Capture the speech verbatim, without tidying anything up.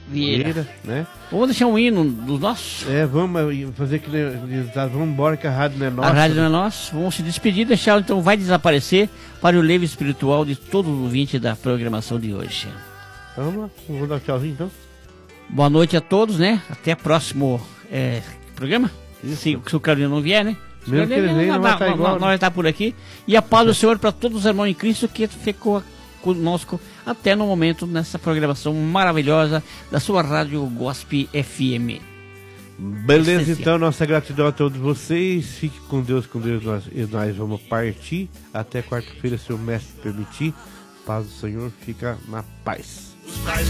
Vieira. Vieira, né? Vamos deixar um hino dos nossos? É, vamos fazer que vamos embora que a rádio não é nossa. A rádio não é nossa. Vamos se despedir, deixar então vai desaparecer para o leve espiritual de todo o ouvinte da programação de hoje. Então vamos lá, vou dar um tchauzinho então. Boa noite a todos, né? Até próximo é, programa. Se, se o Carolina não vier, né? Se Mesmo que ele venha, não vai estar igual. Nós vai estar por aqui. E a paz do Senhor para todos os irmãos em Cristo que ficou conosco até no momento nessa programação maravilhosa da sua rádio Gospel F M. Beleza, então, nossa gratidão a todos vocês. Fique com Deus, com Deus, nós, e nós vamos partir até quarta-feira, se o mestre permitir. Paz do Senhor, fica na paz.